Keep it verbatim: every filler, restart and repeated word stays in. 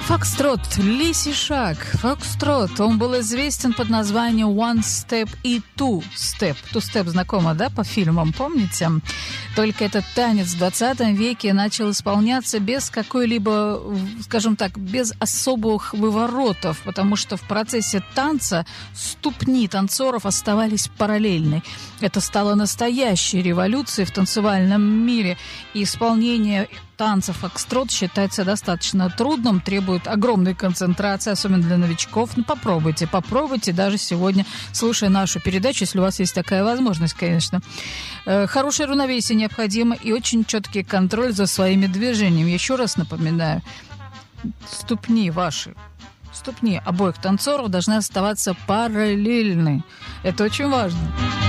Фокстрот, лисий шаг, фокстрот. Он был известен под названием One Step и Two Step. Two Step знакомо, да, по фильмам, помните? Только этот танец в двадцатом веке начал исполняться без какой-либо, скажем так, без особых выворотов, потому что в процессе танца ступни танцоров оставались параллельны. Это стало настоящей революцией в танцевальном мире, и исполнение танца фокстрот считается достаточно трудным, требует огромной концентрации, особенно для новичков. Ну, попробуйте, попробуйте даже сегодня, слушая нашу передачу, если у вас есть такая возможность, конечно. Хорошее равновесие необходимо и очень четкий контроль за своими движениями. Еще раз напоминаю, ступни ваши, ступни обоих танцоров должны оставаться параллельны. Это очень важно.